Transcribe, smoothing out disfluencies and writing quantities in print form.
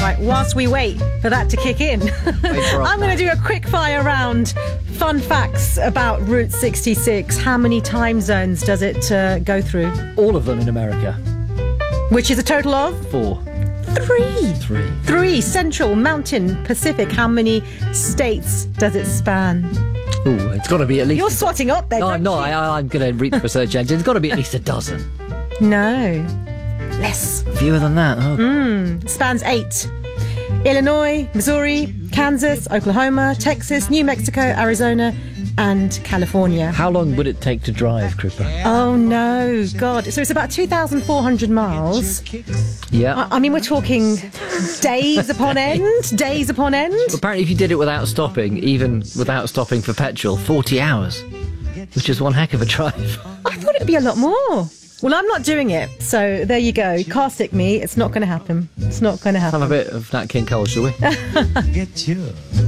Right, whilst we wait for that to kick in, I'm going to do a quick fire round. Fun facts about Route 66. How many time zones does it go through? All of them in America. Which is a total of? 4. 3. Central, Mountain, Pacific. How many states does it span? Ooh, it's got to be at least... You're swatting up there. No, I'm not. I'm going to read the research engine. It's got to be at least a dozen. No. Less. Fewer than that. Oh. Spans 8. Illinois, Missouri, Kansas, Oklahoma, Texas, New Mexico, Arizona, and California. How long would it take to drive, Kripa? Oh, no. God. So it's about 2,400 miles. Yeah. I mean, we're talking days upon end. Days upon end. Apparently, if you did it without stopping, even without stopping for petrol, 40 hours, which is one heck of a drive. I thought it would be a lot more. Well, I'm not doing it, so there you go. Car sick me, it's not going to happen. It's not going to happen. Have a bit of Nat King Cole, shall we? Get yours.